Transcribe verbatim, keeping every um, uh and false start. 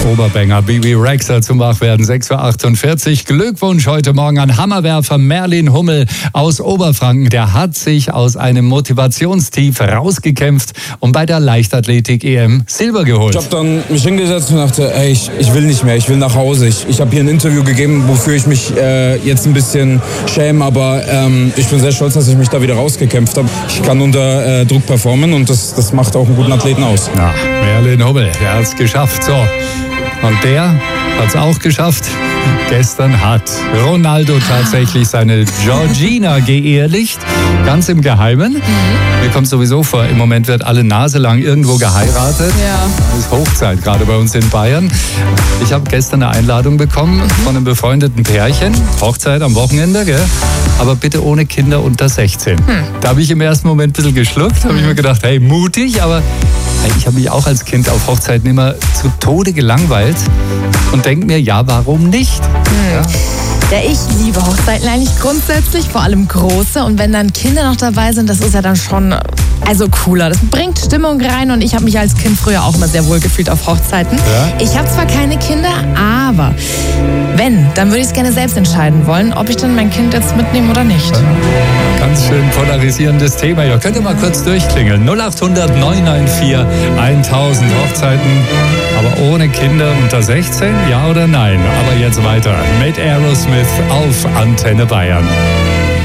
Oberbanger, Bibi Rexha zum Wachwerden, sechs Uhr achtundvierzig. Glückwunsch heute Morgen an Hammerwerfer Merlin Hummel aus Oberfranken. Der hat sich aus einem Motivationstief rausgekämpft und bei der Leichtathletik-E M Silber geholt. Ich habe dann mich hingesetzt und dachte, ey, ich, ich will nicht mehr, ich will nach Hause. Ich, ich habe hier ein Interview gegeben, wofür ich mich äh, jetzt ein bisschen schäme, aber ähm, ich bin sehr stolz, dass ich mich da wieder rausgekämpft habe. Ich kann unter äh, Druck performen und das, das macht auch einen guten Athleten aus. Ja, Merlin Hummel, der hat es geschafft. So. Und der hat es auch geschafft. Gestern hat Ronaldo tatsächlich seine Georgina geehelicht, ganz im Geheimen. Mhm. Mir kommt sowieso vor, im Moment wird alle Nase lang irgendwo geheiratet. Ja. Das ist Hochzeit, gerade bei uns in Bayern. Ich habe gestern eine Einladung bekommen mhm. von einem befreundeten Pärchen. Hochzeit am Wochenende, gell? Aber bitte ohne Kinder unter sechzehn. Mhm. Da habe ich im ersten Moment ein bisschen geschluckt, habe mhm. ich mir gedacht, hey, mutig, aber ich habe mich auch als Kind auf Hochzeiten immer zu Tode gelangweilt und denke mir, ja, warum nicht? Hm. Ja. Ja, ich liebe Hochzeiten eigentlich grundsätzlich, vor allem große. Und wenn dann Kinder noch dabei sind, das ist ja dann schon also cooler. Das bringt Stimmung rein und ich habe mich als Kind früher auch immer sehr wohl gefühlt auf Hochzeiten. Ja? Ich habe zwar keine Kinder, aber wenn, dann würde ich es gerne selbst entscheiden wollen, ob ich dann mein Kind jetzt mitnehme oder nicht. Ja. Ganz schön polarisierendes Thema. Ja, könnt ihr mal kurz durchklingeln. null acht hundert neun neun vier tausend Hochzeiten, aber ohne Kinder unter sechzehn, ja oder nein? Aber jetzt weiter mit Aerosmith auf Antenne Bayern.